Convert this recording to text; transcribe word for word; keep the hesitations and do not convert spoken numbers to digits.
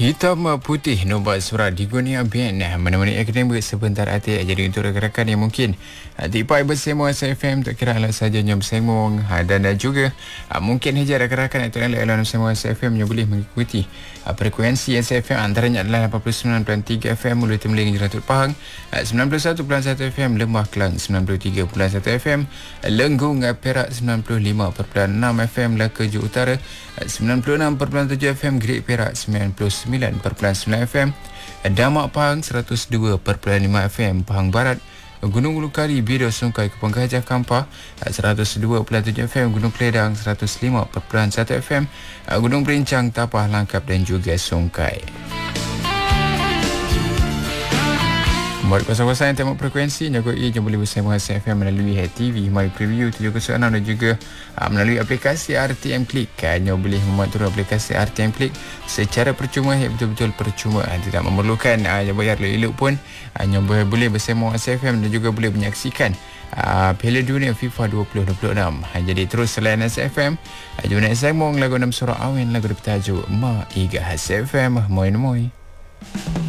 Hitam putih nombor surat Digonia Band menemani akademik sebentar hati. Jadi untuk rakan-rakan yang mungkin tipai bersama S F M tak kira lah saja nyom semong dan juga mungkin hijau rakan-rakan itu adalah bersama S F M yang boleh mengikuti frekuensi S F M antaranya adalah lapan puluh sembilan perpuluhan tiga F M Mulut Temeling Jeratul Pahang, sembilan puluh satu perpuluhan satu F M Lembah Kelang, sembilan puluh tiga perpuluhan satu F M Lenggung Perak, sembilan puluh lima perpuluhan enam F M Lakaju Utara, sembilan puluh enam perpuluhan tujuh F M Gerik Perak, sembilan puluh sembilan perpuluhan sembilan F M Damak Pahang, seratus dua perpuluhan lima F M Pahang Barat, Gunung Ulukari Bido Sungai Kepong Gajah Kampar, seratus dua perpuluhan tujuh F M Gunung Keledang, seratus lima perpuluhan satu F M Gunung Berincang, Tapah Langkap dan juga Sungai. Buat kuasa-kuasa yang tengok frekuensi Nyogo I yang boleh bersama S F M melalui H T V, My Preview tujuh kosong enam dan juga uh, melalui aplikasi R T M Click. Nyogo boleh memuat turun aplikasi R T M Click secara percuma, ya, betul-betul percuma. Uh, tidak memerlukan uh, yang bayar elok pun. Uh, Nyogo boleh bersama S F M dan juga boleh menyaksikan uh, Piala Dunia FIFA dua ribu dua puluh enam. Uh, jadi terus selain S F M, uh, jom nak sambung lagu enam surah awen, lagu bertajuk Ma Iga S F M. Moi moi.